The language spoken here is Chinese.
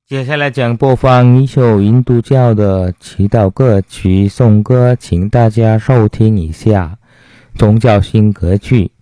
接下来将播放一首印度教的祈祷歌曲颂歌，请大家收听一下。宗教性歌曲